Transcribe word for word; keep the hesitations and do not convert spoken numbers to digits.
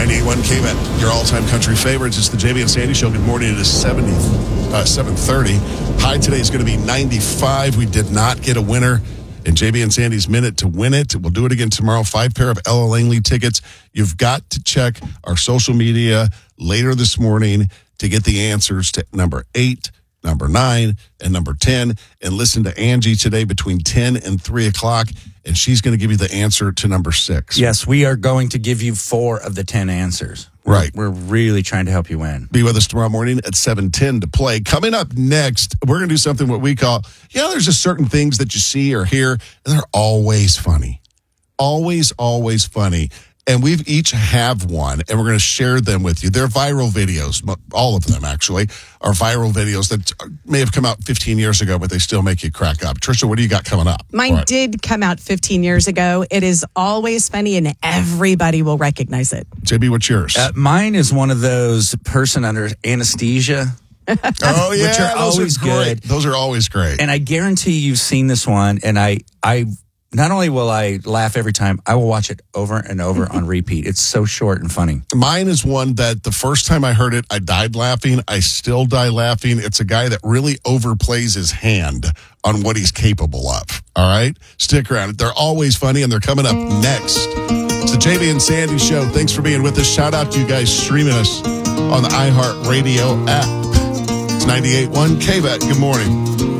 ninety-eight point one K V A T, your all-time country favorites. It's the J B and Sandy Show. Good morning. It is seventy, uh, seven thirty. High today is going to be ninety-five. We did not get a winner in J B and Sandy's Minute to win it. We'll do it again tomorrow. Five pair of Ella Langley tickets. You've got to check our social media later this morning to get the answers to number eight, number nine, and number ten. And listen to Angie today between ten and three o'clock, and she's going to give you the answer to number six. Yes, we are going to give you four of the ten answers. Right. We're really trying to help you win. Be with us tomorrow morning at seven ten to play. Coming up next, we're going to do something what we call, you know, there's just certain things that you see or hear, and they're always funny. Always, always funny. And we've each have one, and we're going to share them with you. They're viral videos. All of them, actually, are viral videos that may have come out fifteen years ago, but they still make you crack up. Trisha, what do you got coming up? Mine right. did come out fifteen years ago. It is always funny, and everybody will recognize it. J B, what's yours? Uh, mine is one of those person under anesthesia. Oh, yeah. Which are those always are great. good. Those are always great. And I guarantee you've seen this one, and I... I Not only will I laugh every time, I will watch it over and over on repeat. It's so short and funny. Mine is one that the first time I heard it, I died laughing. I still die laughing. It's a guy that really overplays his hand on what he's capable of. All right? Stick around. They're always funny, and they're coming up next. It's the J B and Sandy Show. Thanks for being with us. Shout out to you guys streaming us on the iHeartRadio app. It's ninety-eight point one K V A T. Good morning.